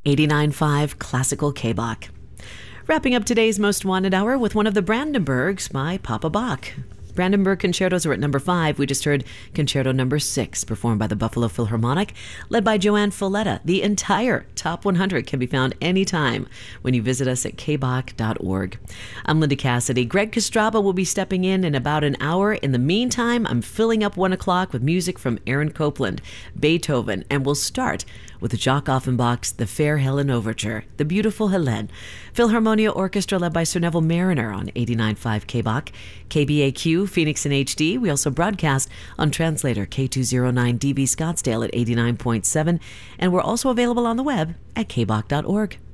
89.5 Classical K-Bach. Wrapping up today's Most Wanted Hour with one of the Brandenburgs by Papa Bach. Brandenburg concertos are at number 5. We just heard Concerto number 6, performed by the Buffalo Philharmonic, led by Joanne Folletta. The entire Top 100 can be found anytime when you visit us at kbach.org. I'm Linda Cassidy. Greg Kostraba will be stepping in about an hour. In the meantime, I'm filling up 1 o'clock with music from Aaron Copland, Beethoven, and we'll start with Jacques Offenbach's The Fair Helen Overture, The Beautiful Helene. Philharmonia Orchestra led by Sir Neville Mariner on 89.5 K-Bach. KBAQ, Phoenix in HD. We also broadcast on translator K209DB Scottsdale at 89.7. And we're also available on the web at kbach.org.